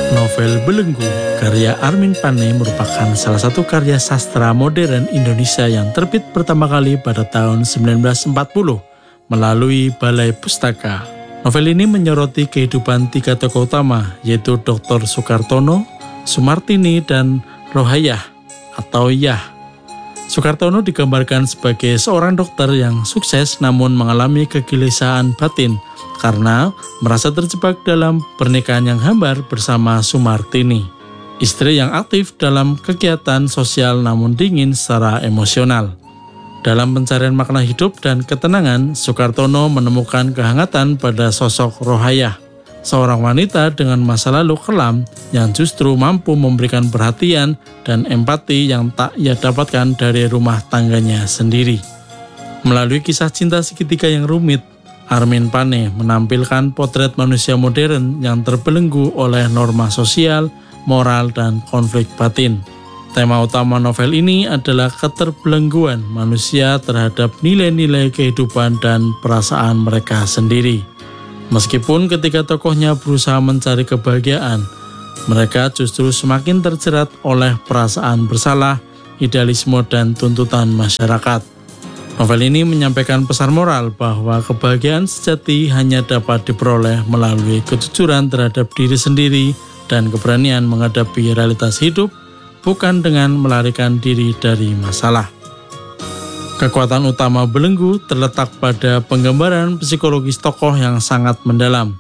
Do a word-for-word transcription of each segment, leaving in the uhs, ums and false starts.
Novel Belenggu karya Armin Pane merupakan salah satu karya sastra modern Indonesia yang terbit pertama kali pada tahun sembilan belas empat puluh melalui Balai Pustaka. Novel ini menyoroti kehidupan tiga tokoh utama, yaitu doktor Soekartono, Sumartini, dan Rohayah atau Yah. Soekartono digambarkan sebagai seorang dokter yang sukses namun mengalami kegelisahan batin karena merasa terjebak dalam pernikahan yang hambar bersama Sumartini, istri yang aktif dalam kegiatan sosial namun dingin secara emosional. Dalam pencarian makna hidup dan ketenangan, Soekartono menemukan kehangatan pada sosok Rohayah, seorang wanita dengan masa lalu kelam yang justru mampu memberikan perhatian dan empati yang tak ia dapatkan dari rumah tangganya sendiri. Melalui kisah cinta segitiga yang rumit, Armin Pane menampilkan potret manusia modern yang terbelenggu oleh norma sosial, moral, dan konflik batin. Tema utama novel ini adalah keterbelengguan manusia terhadap nilai-nilai kehidupan dan perasaan mereka sendiri. Meskipun ketika tokohnya berusaha mencari kebahagiaan, mereka justru semakin terjerat oleh perasaan bersalah, idealisme, dan tuntutan masyarakat. Novel ini menyampaikan pesan moral bahwa kebahagiaan sejati hanya dapat diperoleh melalui kejujuran terhadap diri sendiri dan keberanian menghadapi realitas hidup, bukan dengan melarikan diri dari masalah. Kekuatan utama Belenggu terletak pada penggambaran psikologis tokoh yang sangat mendalam.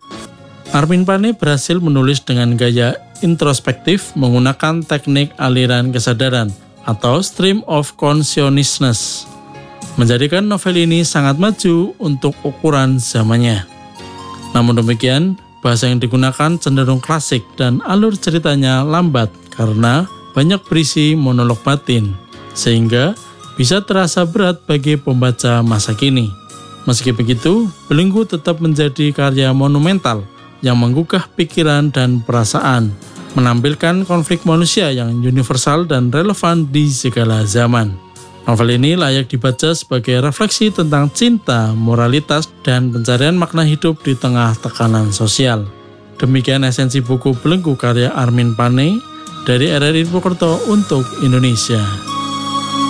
Armin Pane berhasil menulis dengan gaya introspektif menggunakan teknik aliran kesadaran atau stream of consciousness, menjadikan novel ini sangat maju untuk ukuran zamannya. Namun demikian, bahasa yang digunakan cenderung klasik dan alur ceritanya lambat karena banyak berisi monolog batin, sehingga bisa terasa berat bagi pembaca masa kini. Meski begitu, Belenggu tetap menjadi karya monumental yang menggugah pikiran dan perasaan, menampilkan konflik manusia yang universal dan relevan di segala zaman. Novel ini layak dibaca sebagai refleksi tentang cinta, moralitas, dan pencarian makna hidup di tengah tekanan sosial. Demikian esensi buku Belenggu karya Armin Pane dari R R I Purwokerto untuk Indonesia.